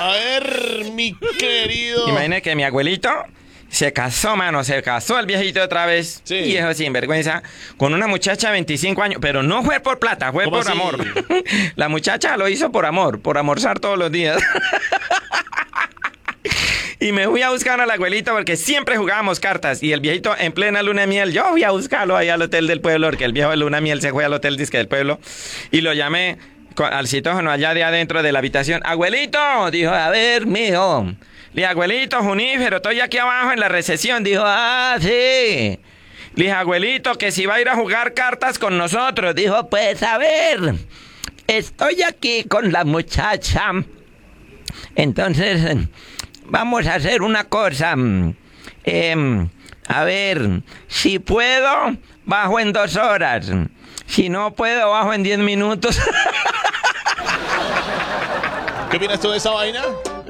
A ver, mi querido. Imagínate que mi abuelito se casó, mano, se casó el viejito otra vez. Sí. Viejo sinvergüenza, con una muchacha de 25 años, pero no fue por plata, fue ¿Cómo por así? amor. La muchacha lo hizo por amor, por almorzar todos los días. Y me fui a buscar al abuelito porque siempre jugábamos cartas. Y el viejito en plena luna de miel, yo fui a buscarlo ahí al hotel del pueblo, porque el viejo de luna de miel se fue al hotel disque del pueblo. Y lo llamé al citófono allá de adentro de la habitación. ¡Abuelito! Dijo, a ver, mijo. Le dije, abuelito, Junífero, estoy aquí abajo en la recepción. Dijo, ah, sí. Le dije, abuelito, que si va a ir a jugar cartas con nosotros. Dijo, pues a ver, estoy aquí con la muchacha. Entonces, vamos a hacer una cosa. A ver, si puedo, bajo en 2 horas. Si no puedo, bajo en 10 minutos. ¿Qué opinas tú de esa vaina?